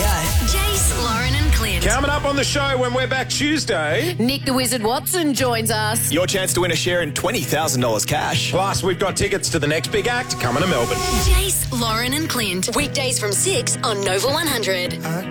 Jace, Lauren and Clint. Coming up on the show when we're back Tuesday. Nick the Wizard Watson joins us. Your chance to win a share in $20,000 cash. Plus, we've got tickets to the next big act coming to Melbourne. Jace, Lauren and Clint. Weekdays from 6 on Nova 100.